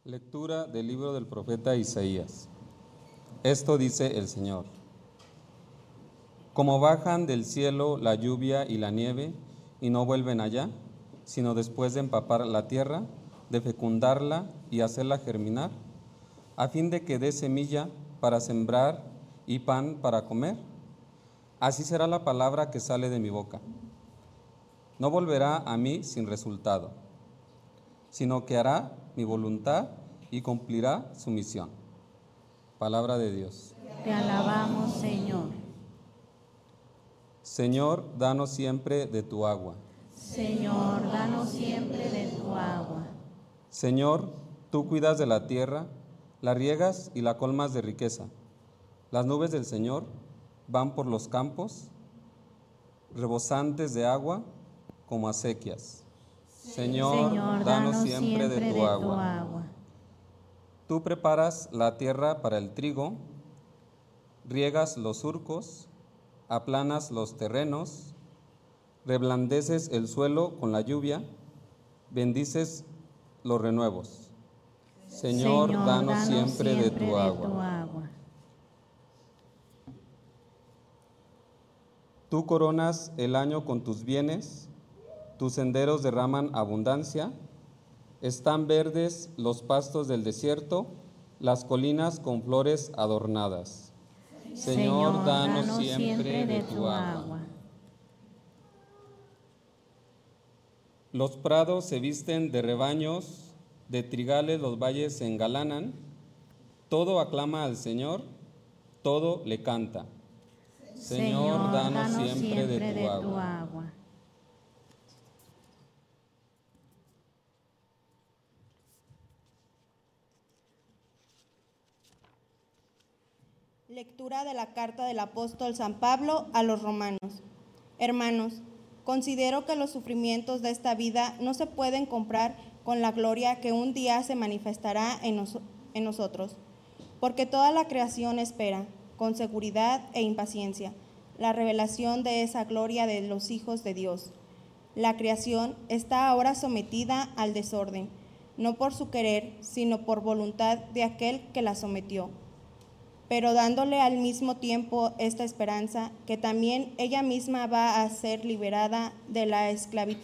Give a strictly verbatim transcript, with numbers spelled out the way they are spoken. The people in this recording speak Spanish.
Lectura del libro del profeta Isaías. Esto dice el Señor: Como bajan del cielo la lluvia y la nieve y no vuelven allá, sino después de empapar la tierra, de fecundarla y hacerla germinar, a fin de que dé semilla para sembrar y pan para comer, así será la palabra que sale de mi boca. No volverá a mí sin resultado, sino que hará mi voluntad y cumplirá su misión. Palabra de Dios. Te alabamos, Señor. Señor, danos siempre de tu agua. Señor, danos siempre de tu agua. Señor, tú cuidas de la tierra, la riegas y la colmas de riqueza. Las nubes del Señor van por los campos, rebosantes de agua como acequias. Señor, Señor, danos siempre de tu agua. agua. Tú preparas la tierra para el trigo, riegas los surcos, aplanas los terrenos, reblandeces el suelo con la lluvia, bendices los renuevos. Señor, Señor, danos siempre de siempre tu agua. tu agua. Tú coronas el año con tus bienes, tus senderos derraman abundancia, están verdes los pastos del desierto, las colinas con flores adornadas. Señor, danos siempre de tu agua. Los prados se visten de rebaños, de trigales los valles se engalanan, todo aclama al Señor, todo le canta. Señor, danos siempre de tu agua. Lectura de la carta del apóstol San Pablo a los romanos. Hermanos, considero que los sufrimientos de esta vida no se pueden comprar con la gloria que un día se manifestará en, nos- en nosotros, porque toda la creación espera, con seguridad e impaciencia, la revelación de esa gloria de los hijos de Dios. La creación está ahora sometida al desorden, no por su querer, sino por voluntad de aquel que la sometió, pero dándole al mismo tiempo esta esperanza, que también ella misma va a ser liberada de la esclavitud